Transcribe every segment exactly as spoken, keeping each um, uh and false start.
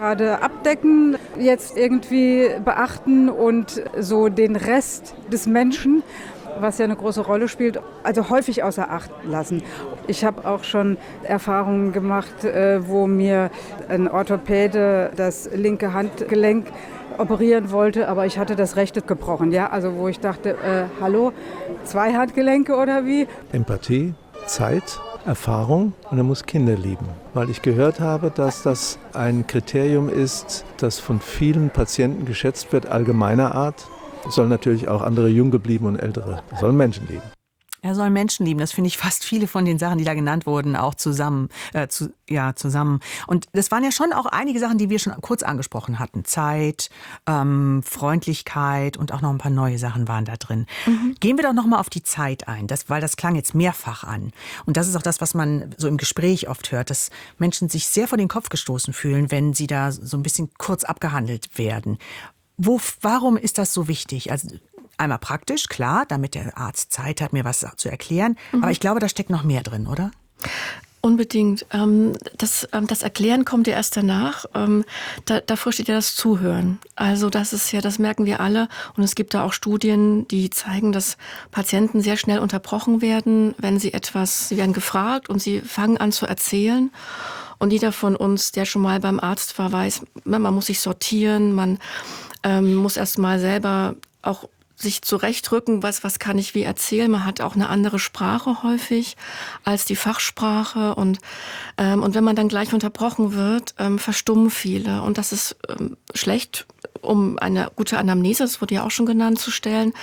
Gerade abdecken, jetzt irgendwie beachten und so den Rest des Menschen, was ja eine große Rolle spielt, also häufig außer Acht lassen. Ich habe auch schon Erfahrungen gemacht, äh, wo mir ein Orthopäde das linke Handgelenk operieren wollte, aber ich hatte das rechte gebrochen. Ja, also wo ich dachte, äh, hallo, zwei Handgelenke oder wie? Empathie, Zeit, Erfahrung und er muss Kinder lieben. Weil ich gehört habe, dass das ein Kriterium ist, das von vielen Patienten geschätzt wird, allgemeiner Art. Es sollen natürlich auch andere Junggebliebene und Ältere, sollen Menschen lieben. Er soll Menschen lieben. Das finde ich fast viele von den Sachen, die da genannt wurden, auch zusammen. Äh, zu, ja, zusammen. Und das waren ja schon auch einige Sachen, die wir schon kurz angesprochen hatten. Zeit, ähm, Freundlichkeit und auch noch ein paar neue Sachen waren da drin. Mhm. Gehen wir doch noch mal auf die Zeit ein, das, weil das klang jetzt mehrfach an. Und das ist auch das, was man so im Gespräch oft hört, dass Menschen sich sehr vor den Kopf gestoßen fühlen, wenn sie da so ein bisschen kurz abgehandelt werden. Wo, warum ist das so wichtig? Also einmal praktisch, klar, damit der Arzt Zeit hat, mir was zu erklären. Mhm. Aber ich glaube, da steckt noch mehr drin, oder? Unbedingt. Das, das Erklären kommt ja erst danach. Da, davor steht ja das Zuhören. Also das ist ja, das merken wir alle. Und es gibt da auch Studien, die zeigen, dass Patienten sehr schnell unterbrochen werden, wenn sie etwas, sie werden gefragt und sie fangen an zu erzählen. Und jeder von uns, der schon mal beim Arzt war, weiß, man muss sich sortieren, man ähm, muss erst mal selber auch sich zurechtrücken, was, was kann ich wie erzählen. Man hat auch eine andere Sprache häufig als die Fachsprache. Und, ähm, und wenn man dann gleich unterbrochen wird, ähm, verstummen viele. Und das ist ähm, schlecht, um eine gute Anamnese, das wurde ja auch schon genannt, zu stellen.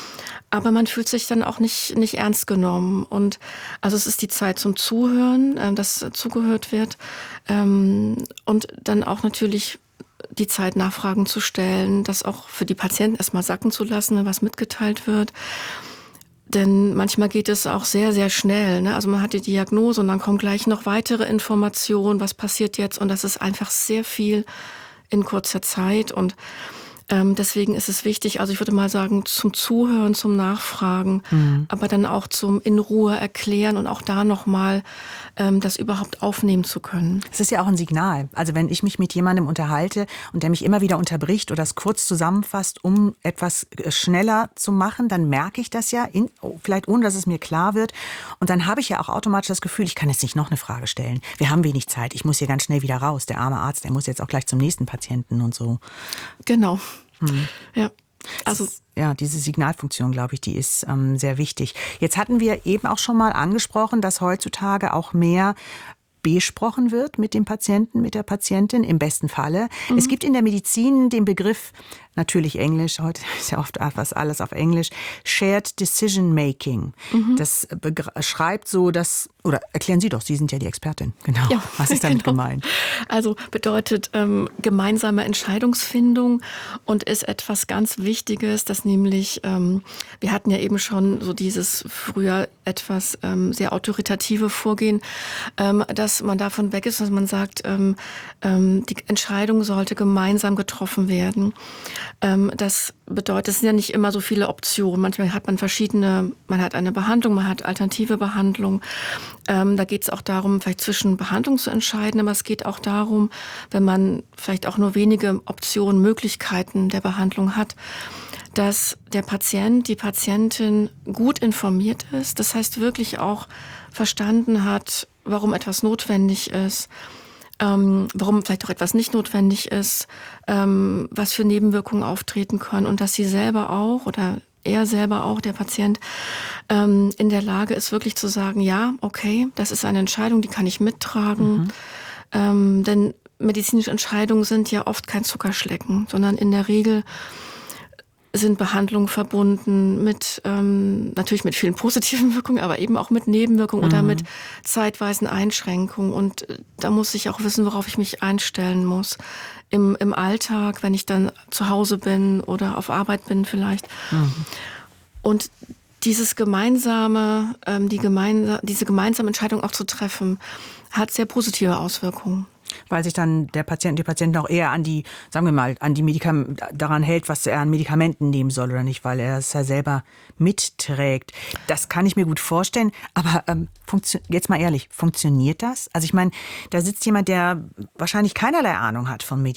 Aber man fühlt sich dann auch nicht, nicht ernst genommen. Und also es ist die Zeit zum Zuhören, äh, dass zugehört wird. Ähm, und dann auch natürlich die Zeit, Nachfragen zu stellen, das auch für die Patienten erstmal sacken zu lassen, wenn was mitgeteilt wird. Denn manchmal geht es auch sehr, sehr schnell, ne? Also man hat die Diagnose und dann kommen gleich noch weitere Informationen, was passiert jetzt? Und das ist einfach sehr viel in kurzer Zeit. Und ähm, deswegen ist es wichtig, also ich würde mal sagen, zum Zuhören, zum Nachfragen, mhm. aber dann auch zum in Ruhe erklären und auch da nochmal ähm, das überhaupt aufnehmen zu können. Es ist ja auch ein Signal. Also wenn ich mich mit jemandem unterhalte und der mich immer wieder unterbricht oder es kurz zusammenfasst, um etwas schneller zu machen, dann merke ich das ja, in, vielleicht ohne, dass es mir klar wird. Und dann habe ich ja auch automatisch das Gefühl, ich kann jetzt nicht noch eine Frage stellen. Wir haben wenig Zeit, ich muss hier ganz schnell wieder raus. Der arme Arzt, der muss jetzt auch gleich zum nächsten Patienten und so. Genau. Hm. Ja, also ja, diese Signalfunktion, glaube ich, die ist ähm, sehr wichtig. Jetzt hatten wir eben auch schon mal angesprochen, dass heutzutage auch mehr besprochen wird mit dem Patienten, mit der Patientin, im besten Falle. Mhm. Es gibt in der Medizin den Begriff, natürlich Englisch, heute ist ja oft fast alles auf Englisch, Shared Decision Making. Mhm. Das beschreibt so, dass, oder erklären Sie doch, Sie sind ja die Expertin, genau. Ja, was ist damit genau gemeint? Also bedeutet ähm, gemeinsame Entscheidungsfindung und ist etwas ganz Wichtiges, dass nämlich, ähm, wir hatten ja eben schon so dieses früher etwas ähm, sehr autoritative Vorgehen, ähm, dass man davon weg ist, dass man sagt, ähm, ähm, die Entscheidung sollte gemeinsam getroffen werden. Ähm, das bedeutet, es sind ja nicht immer so viele Optionen. Manchmal hat man verschiedene, man hat eine Behandlung, man hat alternative Behandlung. Ähm, da geht es auch darum, vielleicht zwischen Behandlung zu entscheiden, aber es geht auch darum, wenn man vielleicht auch nur wenige Optionen, Möglichkeiten der Behandlung hat, dass der Patient, die Patientin gut informiert ist. Das heißt wirklich auch verstanden hat, warum etwas notwendig ist, ähm, warum vielleicht auch etwas nicht notwendig ist, ähm, was für Nebenwirkungen auftreten können und dass sie selber auch oder er selber auch, der Patient, ähm, in der Lage ist, wirklich zu sagen, ja, okay, das ist eine Entscheidung, die kann ich mittragen. Mhm. Ähm, denn medizinische Entscheidungen sind ja oft kein Zuckerschlecken, sondern in der Regel sind Behandlungen verbunden mit, ähm, natürlich mit vielen positiven Wirkungen, aber eben auch mit Nebenwirkungen mhm. oder mit zeitweisen Einschränkungen. Und äh, da muss ich auch wissen, worauf ich mich einstellen muss. Im, im Alltag, wenn ich dann zu Hause bin oder auf Arbeit bin vielleicht. Mhm. Und dieses gemeinsame, ähm, die gemeinsa- diese gemeinsame Entscheidung auch zu treffen, hat sehr positive Auswirkungen. Weil sich dann der Patient, die Patientin auch eher an die, sagen wir mal, an die Medikam- daran hält, was er an Medikamenten nehmen soll oder nicht, weil er es ja selber mitträgt. Das kann ich mir gut vorstellen. Aber ähm, funktio- jetzt mal ehrlich, funktioniert das? Also ich meine, da sitzt jemand, der wahrscheinlich keinerlei Ahnung hat von Medizin.